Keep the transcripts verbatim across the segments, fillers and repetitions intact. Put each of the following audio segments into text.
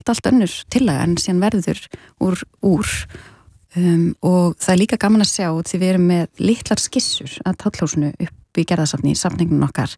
allt önnur tillaga en síðan verður úr, úr um, og það er líka gaman að sjá því við erum með litlar skissur að Tollhúsinu upp í Gerðarsafni í safningunum okkar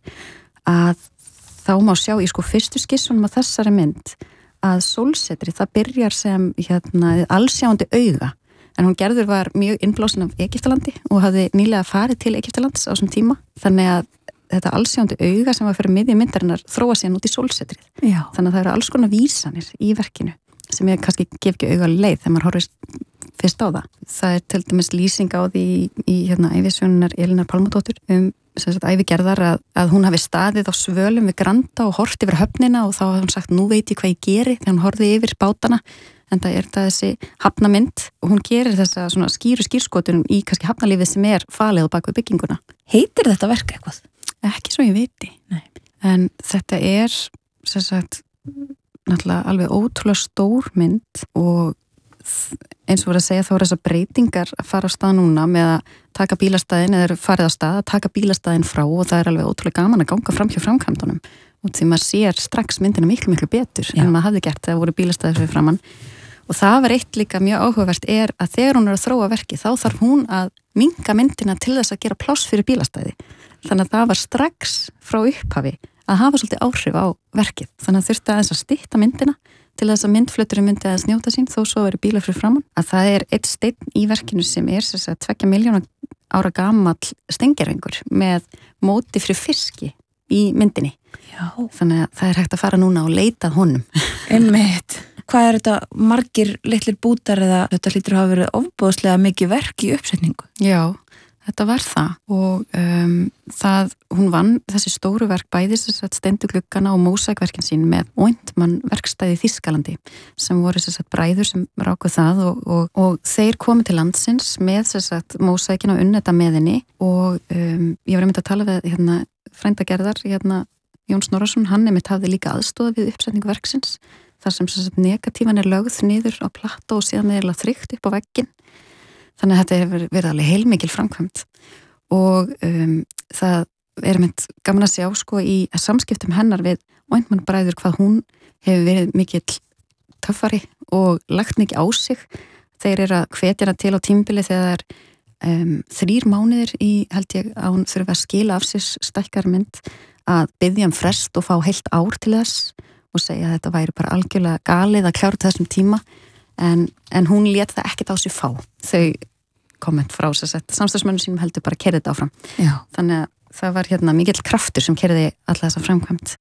að þá má sjá í sko fyrstu skissunum á þessari mynd að sólsetri það byrjar sem hérna allsjáandi auga en hún Gerður var mjög innblásin af Egyptalandi og hafði nýlega farið til Egyptalands á þessum tíma þannig að þetta allsjáandi auga sem var fyrir miðju myndarinnar þróa síðan út í sólsetrið. Já. Þannig að það eru alls konar vísanir í verkinu sem ég kannski gef ekki auga leið þegar maður horfir fyrst á það. Það er til dæmis lýsing á því í, í hérna ævisögunar Elínar Pálmadóttur um sem sagt ævi Gerðar að, að hún hafi staðið á svölum við Granda og hort yfir höfnina og þá hafði hún sagt nú veit ég hvað ég geri þegar hún horfði yfir bátana en það er það þessi hafnamynd og hún gerir þessa svona skýru skýrskotunum í kannski hafnalífið sem er falið á bakvið bygginguna. Heitir þetta verk eitthvað? Ekki svo ég viti. Nei. En þetta er sem sagt náttúrulega alveg ótrúlega stór mynd og eins og voru að segja þá er þessar breytingar að fara á stað núna með að taka bílastæðin eða farið á stað að taka bílastæðin frá og það er alveg ótrúlega gaman að ganga fram hjá framkvæmdunum og því maður sér strax myndina miklu miklu betur Já. En maður hafði gert þegar voru bílastæðir fyrir framann og það var eitt líka mjög áhugavert er að þegar hún er að þróa verki þá þarf hún að minnka myndina til þess að gera pláss fyrir bílastæði þannig að það var strax frá upphafi að hafa svolítið áhrif á verkið þannig að þurfti aðeins að stytta myndina til þess að myndflöturinn myndi að snjóta sín þó svo eru bílar fyrir framann að það er eitt steinn í verkinu sem er þess að tveggja miljóna ára gamall stengervengur með móti fyrir fiski í myndinni Já. Þannig að það er hægt að fara núna og leita honum Einmitt. Hvað er þetta margir litlir bútar eða þetta hlýtur að hafa verið ofboðslega mikið verk í uppsetningu? Já, þetta var það og um, það, hún vann þessi stóru verk bæðis þess að stendu gluggana og mósækverkin sín með Ointmann verkstæði í Þýskalandi sem voru þess að bræður sem rákuð það og, og, og þeir komu til landsins með þess að mósækin og unnetta með henni og um, ég var einmitt að tala við hérna, frænda Gerðar, hérna Jón Snorrason, hann einmitt hafði líka aðstoða við uppsetningu verksins þar sem þess að negatífan er lögð niður á platta og síðan er þryggt upp á veggin þannig að þetta hefur verið alveg heilmikil framkvæmt og um, það er mynd gaman að sjá sko í samskiptum hennar við Ointmann bræður hvað hún hefur verið mikill töffari og lagt mikið á sig þeir eru að hvetja hana til á tímabili þegar um, þrýr mánuðir í held ég að hún þurfi að skila af sér stækkar mynd að biðja um frest og fá heilt ár til þess og segja að þetta væri bara algjörlega galið að klára þessum tíma en, en hún lét það ekkert á sig fá þau komment frá þess að samstagsmönnum sínum heldur bara að kerði þetta áfram Já. Þannig að það var hérna mikill kraftur sem kerði alla þessa framkvæmt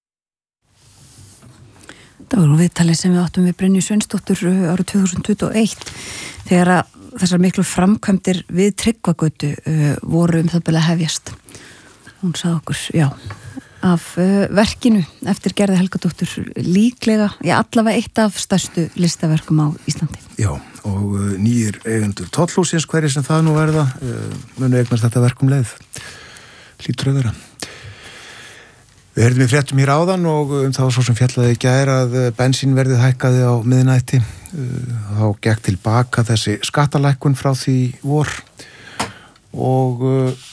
Það var viðtalið sem við áttum við Brynju Sveinsdóttur árið tvö þúsund tuttugu og eitt þegar að þessar miklu framkvæmdir við Tryggvagötu uh, voru um það byrja að hefjast hún sagði okkur, já af uh, verkinu eftir Gerði Helgadóttur líklega, já allavega eitt af stærstu listaverkum á Íslandi. Já, og uh, nýjir eigendur Tollhúsins, hverju sem það nú verða, uh, munu eignast þetta verkum leið. Hlýtur að vera. Við heyrðum í fréttum hér áðan og um þá svo sem fjallaði í gær að bensín verðið hækkaði á miðnætti. Uh, þá gekk tilbaka þessi skattalækkun frá því vor og uh,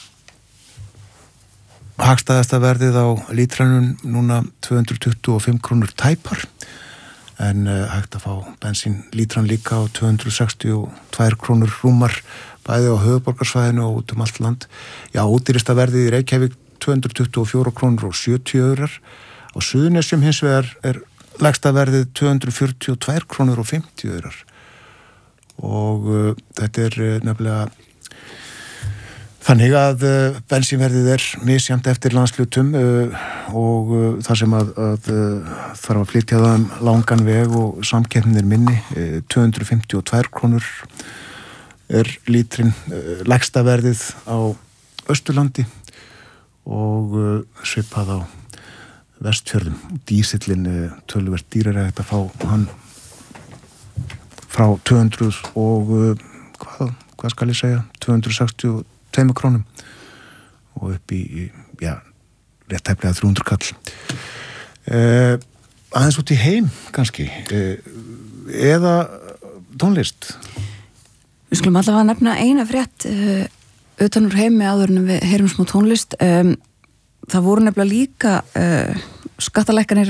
hagstæðasta verðið á lítranum núna tvö hundruð tuttugu og fimm krónur tæpar en uh, hægt að fá bensín lítran líka á tvö hundruð sextíu og tvær krónur rúmar bæði á höfuðborgarsvæðinu og út um allt land. Já, ódýrasta verðið í Reykjavík tvö hundruð tuttugu og fjórar krónur og sjötíu aurar. Á Suðurnesjum hins vegar er lægsta verðið tvö hundruð fjörutíu og tvær krónur og fimmtíu aurar og uh, þetta er uh, nefnilega Þannig að uh, bensínverðið er misjæmt eftir landslutum uh, og uh, þar sem að, að uh, þarf að flytja það um langan veg og samkeppnin er minni, uh, tvö hundruð fimmtíu og tvær krónur er lítrin, uh, lægsta verðið á Austurlandi og uh, svipað á Vestfjörðum. Dísillin uh, töluvert dýrar er að fá hann frá tvö hundruð og uh, hvað, hvað skal ég segja, tvö hundruð sextíu og tveimur krónum og upp í, já, rétt tæplega þrjú hundruð kall. Uh, aðeins út í heim, kannski, uh, eða tónlist? Við skulum allavega nefna eina frétt uh, utan úr heimi áður en við heyrum smá tónlist. Um, það voru nefnilega líka uh, skattalækkanir á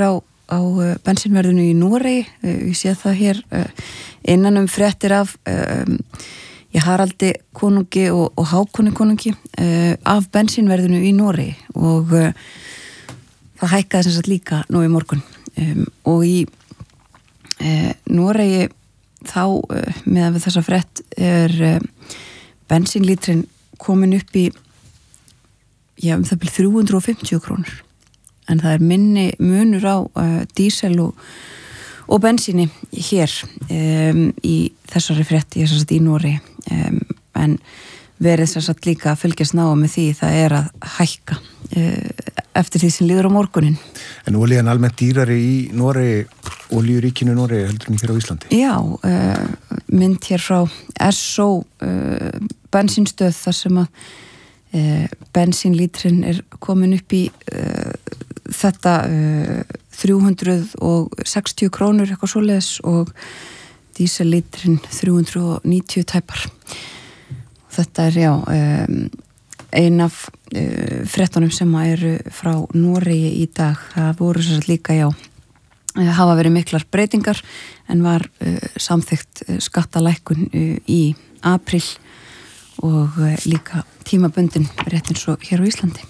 á bensínverðinu í Noregi. Ég sé það hér innan um fréttir af um, ég Haraldi konungi og, og Hákoni konungi uh, af bensínverðinu í Noregi og uh, það hækkaði sem sagt líka nú í morgun um, og í uh, Noregi þá uh, meðan við þessa frétt er uh, bensínlítrin komin upp í já, um það byrja þrjú hundruð og fimmtíu krónur en það er minni munur á uh, dísel og, og bensíni hér um, í þessari frétti ég sagt í Noregi um, en verið sem sagt líka að fylgjast náa með því það er að hækka uh, eftir því sem líður á morgunin. En olían almennt dýrari í Noregi, olíuríkinu Noregi heldur en hér á Íslandi? Já, uh, mynd hér frá Esso uh, bensínstöð þar sem að uh, bensínlítrin er komin upp í uh, þetta uh, þrjú hundruð sextíu krónur eitthvað svoleiðis og dísellítrin þrjú hundruð og níutíu tæpar. Þetta er já um, ein af uh, fréttunum sem eru frá Noregi í dag. Það voru sér líka já hafa verið miklar breytingar en var uh, samþykkt uh, skattalækkun uh, í apríl og uh, líka tímabundin rétt eins og hér á Íslandi.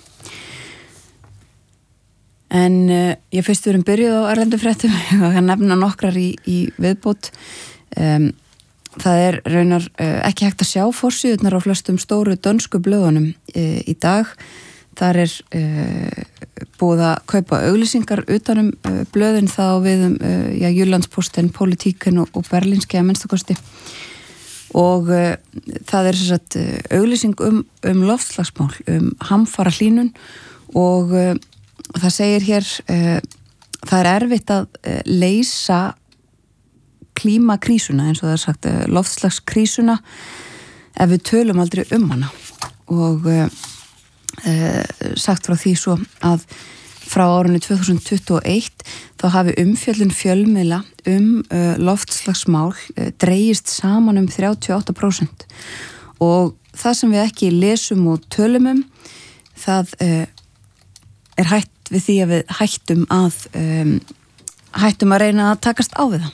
En uh, ég fyrst við erum byrjuð á erlendu fréttum og að nefna nokkrar í, í viðbót. Um, það er raunar uh, ekki hægt að sjá forsíðurnar á flestum stóru dönsku blöðunum uh, í dag. Þar er uh, búið að kaupa auglýsingar utanum uh, blöðin þá við um uh, já, Jyllandsposten, Politiken og, og Berlingske að minnstakosti. Og uh, það er sem sagt uh, auglýsing um, um loftslagsmál, um hamfara hlýnun og uh, það segir hér uh, það er erfitt að uh, leysa klímakrísuna eins og það er sagt uh, loftslagskrísuna ef við tölum aldrei um hana og uh, uh, sagt frá því svo að frá árinu tvö þúsund tuttugu og eitt þá hafi umfjöllun fjölmiðla um uh, loftslagsmál uh, dregist saman um þrjátíu og átta prósent og það sem við ekki lesum og tölum um það uh, er hætt við því að við hættum að um, hættum að reyna að takast á við það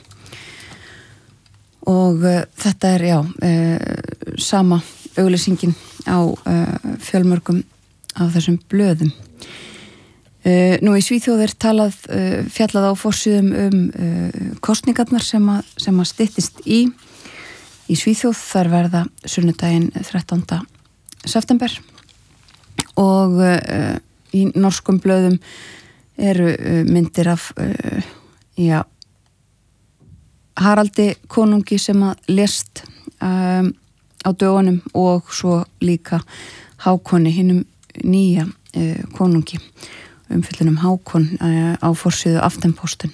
og uh, þetta er já uh, sama auglýsingin á uh, fjölmörgum af þessum blöðum. Uh, nú í Svíþjóð er talað uh, fjallað á forsíðum um uh, kosningarnar sem að, sem að styttist í í Svíþjóð þar verða sunnudaginn þrettánda september og uh, í norskum blöðum eru uh, myndir af uh, já, Haraldi konungi sem að lést um, á dögunum og svo líka Hákoni hinum nýja uh, konungi umfyllunum Hákon uh, á forsíðu Aftenposten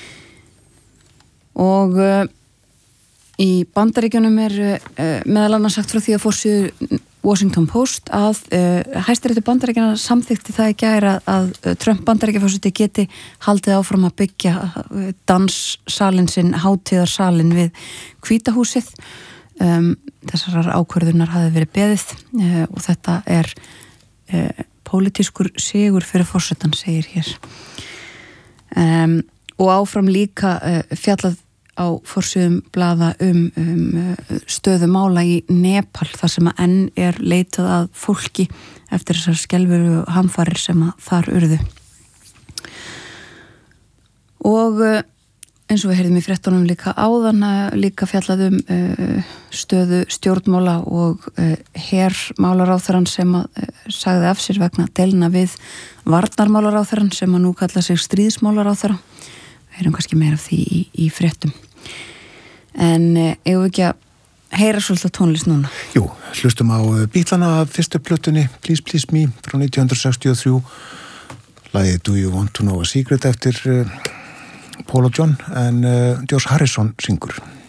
og uh, í Bandaríkjunum er uh, meðal annars sagt frá því að forsíðu Washington Post að uh, Hæstiréttur Bandaríkjanna samþykti það í gær að, að Trump Bandaríkjaforseti geti haldið áfram að byggja uh, danssalinn sinn, hátíðarsalinn við Hvítahúsið. Um, þessar ákvörðunar hafi verið beðið uh, og þetta er uh, pólitískur sigur fyrir forsetan, segir hér. Um, og áfram líka uh, fjallað á forsíðum blaða um, um stöðu mála í Nepal þar sem að enn er leitað að fólki eftir þessar skelfilegu hamfarir sem að þar urðu. Og eins og við heyrðum í fréttunum líka áðan líka fjallað um uh, stöðu stjórnmála og uh, hermálaráþurann sem að uh, sagði af sér vegna delna við varnarmálaráþurann sem að nú kalla sig stríðsmálaráþura. Við heyrum kannski meira af því í, í fréttum. En uh, eigum við ekki að heyra svolítið tónlist núna? Jú, hlustum á Bítlana af fyrstu plötunni Please Please Me frá nítján hundruð sextíu og þrjú. Lagið Do You Want to Know a Secret eftir uh, Paul og John en uh, George Harrison syngur.